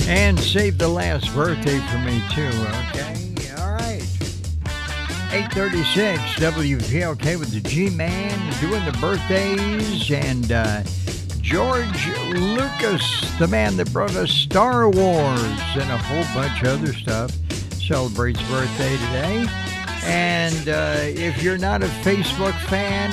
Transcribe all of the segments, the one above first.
And save the last birthday for me, too, okay? All right. 8:36, WPLK with the G-Man doing the birthdays. And George Lucas, the man that brought us Star Wars and a whole bunch of other stuff, celebrates birthday today. And if you're not a Facebook fan,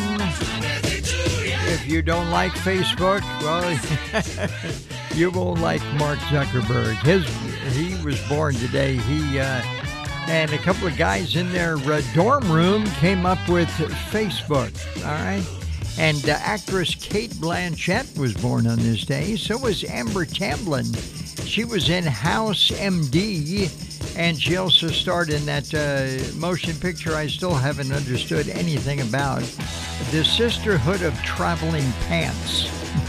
if you don't like Facebook, well, you won't like Mark Zuckerberg. He was born today. He and a couple of guys in their dorm room came up with Facebook. All right. And actress Kate Blanchett was born on this day. So was Amber Tamblyn. She was in House MD, and she also starred in that motion picture I still haven't understood anything about, The Sisterhood of Traveling Pants.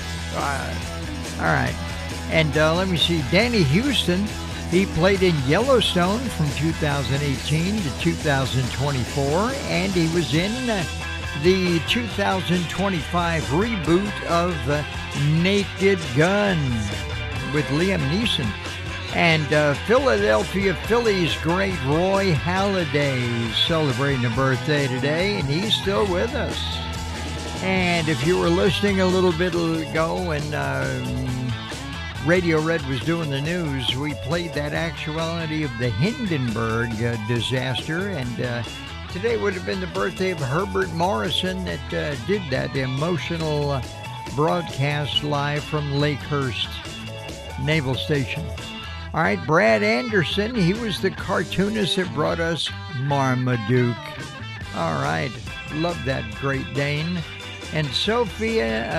All right. And let me see, Danny Houston, he played in Yellowstone from 2018 to 2024, and he was in the 2025 reboot of Naked Gun with Liam Neeson. And Philadelphia Phillies great Roy Halladay is celebrating a birthday today, and he's still with us. And if you were listening a little bit ago and Radio Red was doing the news, we played that actuality of the Hindenburg disaster, and today would have been the birthday of Herbert Morrison that did that emotional broadcast live from Lakehurst Naval Station. All right, Brad Anderson, he was the cartoonist that brought us Marmaduke. All right, love that Great Dane. And Sophie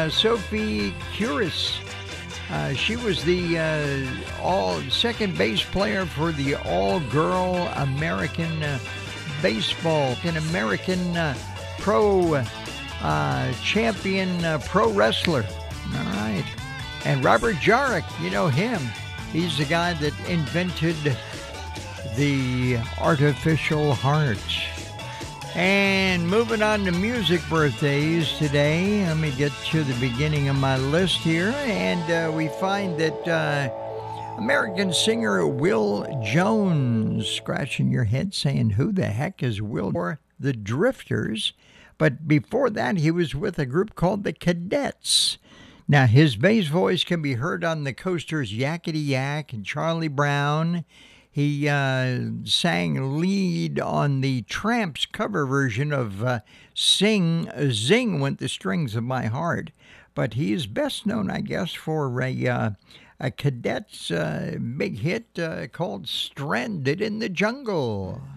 Curis, she was the second base player for the all-girl American baseball, an American pro champion pro wrestler. All right. And Robert Jarek, you know him. He's the guy that invented the artificial heart. And moving on to music birthdays today, let me get to the beginning of my list here. And we find that American singer Will Jones, scratching your head saying, who the heck is Will? Or the Drifters. But before that, he was with a group called the Cadets. Now, his bass voice can be heard on the Coasters Yakety Yak and Charlie Brown. He sang lead on the Tramps cover version of Zing Went the Strings of My Heart. But he is best known, I guess, for a Cadets big hit called Stranded in the Jungle.